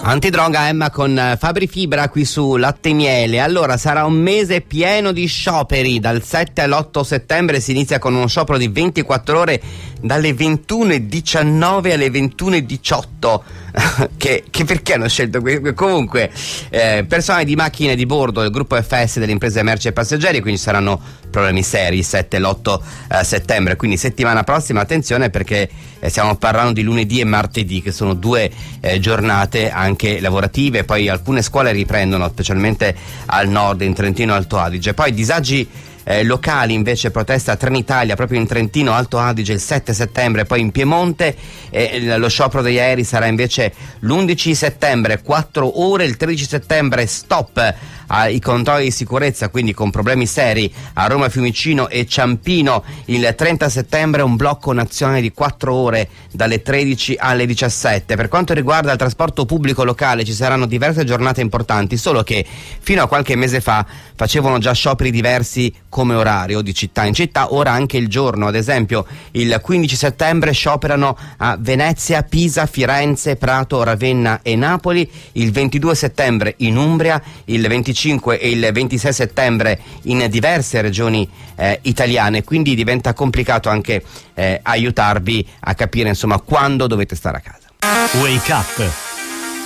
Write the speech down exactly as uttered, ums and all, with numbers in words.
Antidroga Emma con Fabri Fibra qui su Latte e Miele. Allora, sarà un mese pieno di scioperi. Dal sette all'otto settembre si inizia con uno sciopero di ventiquattro ore dalle ventuno e diciannove alle ventuno e diciotto. che, che perché hanno scelto questo? Comunque, eh, personale di macchine di bordo del gruppo F S delle imprese merci e passeggeri, quindi saranno problemi seri il sette e l'otto eh, settembre. Quindi settimana prossima, attenzione, perché eh, stiamo parlando di lunedì e martedì, che sono due eh, giornate anche lavorative. Poi alcune scuole riprendono, specialmente al nord, in Trentino Alto Adige. Poi disagi Eh, locali, invece, protesta a Trenitalia proprio in Trentino Alto Adige il sette settembre, poi in Piemonte eh, lo sciopero degli aerei sarà invece l'undici settembre, quattro ore, il tredici settembre stop ai controlli di sicurezza, quindi con problemi seri a Roma, Fiumicino e Ciampino. Il trenta settembre un blocco nazionale di quattro ore dalle tredici alle diciassette. Per quanto riguarda il trasporto pubblico locale ci saranno diverse giornate importanti, solo che fino a qualche mese fa facevano già scioperi diversi come orario di città in città, ora anche il giorno. Ad esempio il quindici settembre scioperano a Venezia, Pisa, Firenze, Prato, Ravenna e Napoli, il ventidue settembre in Umbria, il venticinque e il ventisei settembre in diverse regioni eh, italiane, quindi diventa complicato anche eh, aiutarvi a capire insomma quando dovete stare a casa. Wake Up